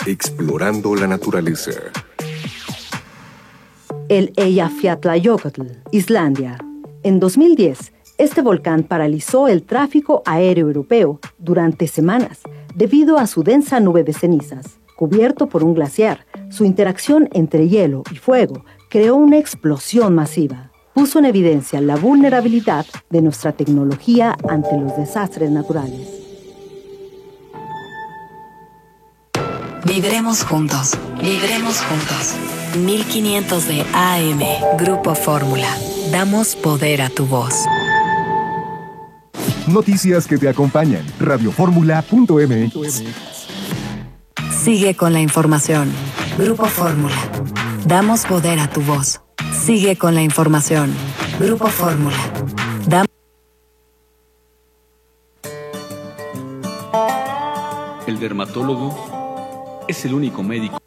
Explorando la naturaleza. El Eyjafjallajökull, Islandia. En 2010, este volcán paralizó el tráfico aéreo europeo durante semanas debido a su densa nube de cenizas. Cubierto por un glaciar, su interacción entre hielo y fuego creó una explosión masiva. Puso en evidencia la vulnerabilidad de nuestra tecnología ante los desastres naturales. Vibremos juntos, vibremos juntos. 1500 de AM, Grupo Fórmula. Damos poder a tu voz. Noticias que te acompañan. Radioformula.mx. Sigue con la información. Grupo Fórmula. Damos poder a tu voz. Sigue con la información. Grupo Fórmula. El dermatólogo es el único médico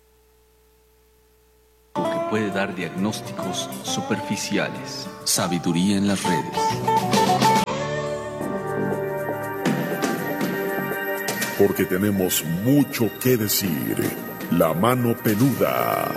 que puede dar diagnósticos superficiales. Sabiduría en las redes. Porque tenemos mucho que decir. La mano peluda.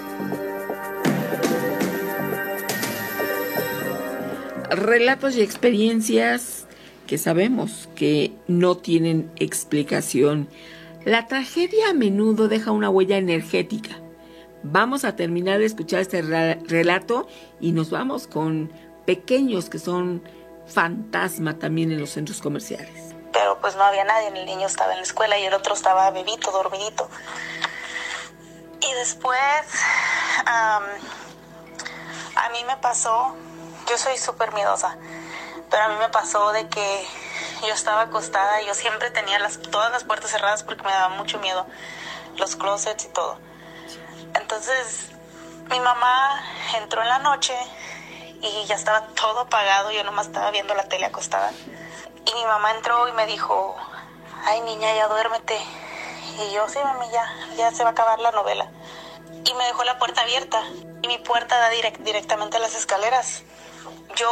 Relatos y experiencias que sabemos que no tienen explicación. La tragedia a menudo deja una huella energética. Vamos a terminar de escuchar este relato y nos vamos con pequeños que son fantasma también en los centros comerciales. Pero pues no había nadie, el niño estaba en la escuela y el otro estaba bebito, dormidito. Y después a mí me pasó, yo soy súper miedosa, pero a mí me pasó de que yo estaba acostada y yo siempre tenía todas las puertas cerradas porque me daba mucho miedo, los closets y todo. Entonces mi mamá entró en la noche y ya estaba todo apagado, yo nomás estaba viendo la tele acostada. Y mi mamá entró y me dijo, ay niña, ya duérmete. Y yo, sí mami, ya se va a acabar la novela. Y me dejó la puerta abierta y mi puerta da directamente a las escaleras. Yo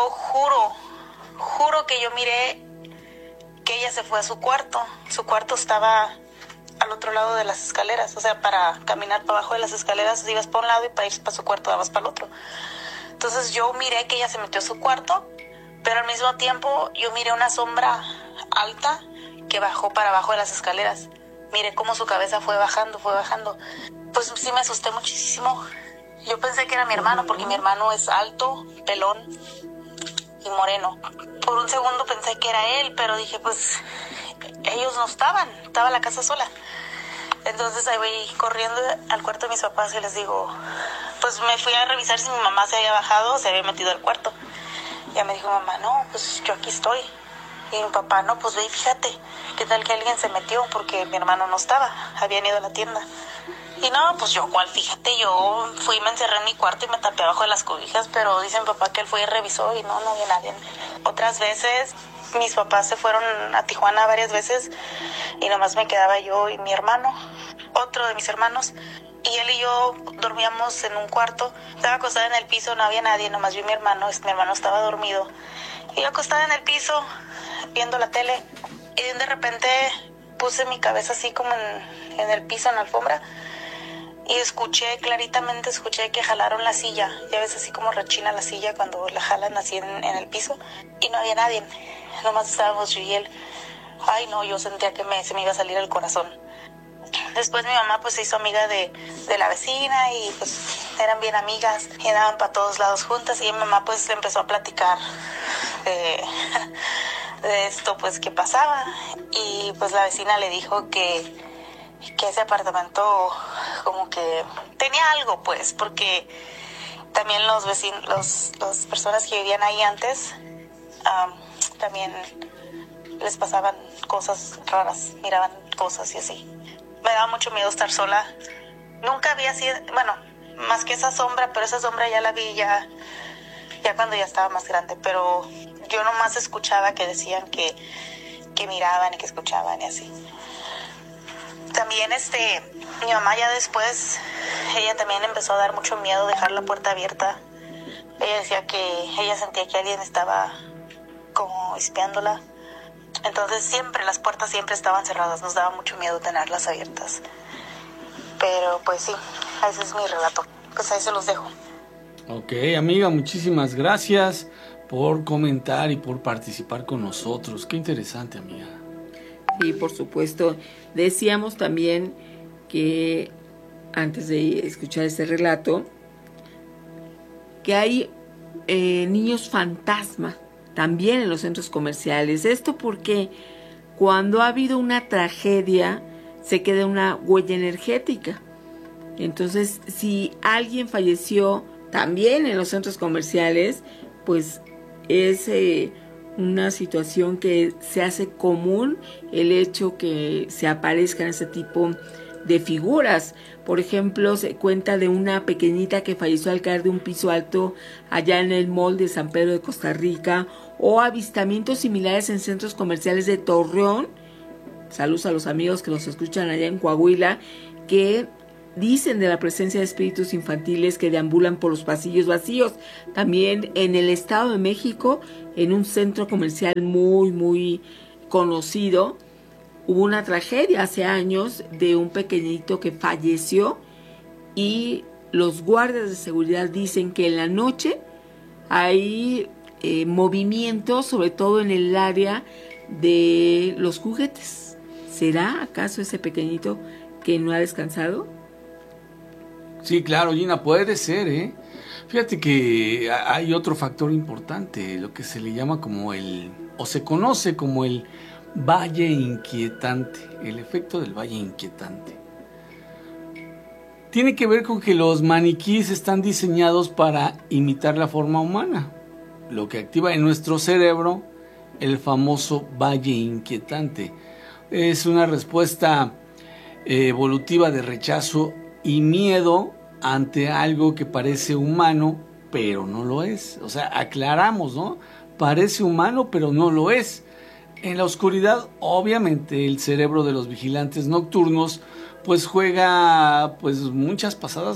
juro que yo miré que ella se fue a su cuarto. Su cuarto estaba al otro lado de las escaleras, o sea, para caminar para abajo de las escaleras ibas para un lado y para ir para su cuarto dabas para el otro. Entonces yo miré que ella se metió a su cuarto, pero al mismo tiempo yo miré una sombra alta que bajó para abajo de las escaleras. Miré cómo su cabeza fue bajando. Pues sí me asusté muchísimo. Yo pensé que era mi hermano, porque mi hermano es alto, pelón y moreno. Por un segundo pensé que era él, pero dije, pues ellos no estaba la casa sola. Entonces ahí voy corriendo al cuarto de mis papás y les digo, pues me fui a revisar si mi mamá se había bajado o se había metido al cuarto. Ya me dijo mamá, no, pues yo aquí estoy. Y mi papá, no, pues ve y fíjate, ¿qué tal que alguien se metió? Porque mi hermano no estaba, habían ido a la tienda. Y no, pues yo, ¿cuál? Fíjate, yo fui, me encerré en mi cuarto y me tapé abajo de las cobijas, pero dice mi papá que él fue y revisó y no había nadie. Otras veces, mis papás se fueron a Tijuana varias veces y nomás me quedaba yo y mi hermano, otro de mis hermanos, y él y yo dormíamos en un cuarto. Estaba acostada en el piso, no había nadie, nomás yo y mi hermano estaba dormido. Y yo acostada en el piso, viendo la tele, y de repente puse mi cabeza así como en el piso, en la alfombra, y claritamente escuché que jalaron la silla. Ya ves así como rechina la silla cuando la jalan así en el piso, y no había nadie, nomás estábamos yo y él. Ay no, yo sentía que se me iba a salir el corazón. Después mi mamá pues se hizo amiga de la vecina y pues eran bien amigas y andaban para todos lados juntas, y mi mamá pues le empezó a platicar de esto pues que pasaba, y pues la vecina le dijo que ese apartamento como que tenía algo pues, porque también los vecinos, las personas que vivían ahí antes también les pasaban cosas raras, miraban cosas y así. Me daba mucho miedo estar sola. Nunca había sido, bueno, más que esa sombra, pero esa sombra ya la vi ya cuando ya estaba más grande, pero yo nomás escuchaba que decían que miraban y que escuchaban y así. También mi mamá ya después, ella también empezó a dar mucho miedo dejar la puerta abierta. Ella decía que ella sentía que alguien estaba como espiándola. Entonces las puertas siempre estaban cerradas, nos daba mucho miedo tenerlas abiertas. Pero pues sí, ese es mi relato. Pues ahí se los dejo. Ok, amiga, muchísimas gracias por comentar y por participar con nosotros. Qué interesante, amiga. Sí, por supuesto. Decíamos también que antes de escuchar este relato, que hay niños fantasma también en los centros comerciales. Esto porque cuando ha habido una tragedia se queda una huella energética. Entonces, si alguien falleció también en los centros comerciales, pues es una situación que se hace común el hecho que se aparezcan ese tipo de figuras. Por ejemplo, se cuenta de una pequeñita que falleció al caer de un piso alto allá en el mall de San Pedro de Costa Rica, o avistamientos similares en centros comerciales de Torreón. Saludos a los amigos que nos escuchan allá en Coahuila, que dicen de la presencia de espíritus infantiles que deambulan por los pasillos vacíos. También en el Estado de México, en un centro comercial muy conocido, hubo una tragedia hace años de un pequeñito que falleció, y los guardias de seguridad dicen que en la noche hay movimientos, sobre todo en el área de los juguetes. ¿Será acaso ese pequeñito que no ha descansado? Sí, claro, Gina, puede ser, ¿eh? Fíjate que hay otro factor importante, lo que se le llama o se conoce como el valle inquietante, el efecto del valle inquietante. Tiene que ver con que los maniquíes están diseñados para imitar la forma humana, lo que activa en nuestro cerebro el famoso valle inquietante. Es una respuesta evolutiva de rechazo y miedo ante algo que parece humano, pero no lo es. O sea, aclaramos, ¿no? Parece humano, pero no lo es. En la oscuridad, obviamente, el cerebro de los vigilantes nocturnos pues juega pues muchas pasadas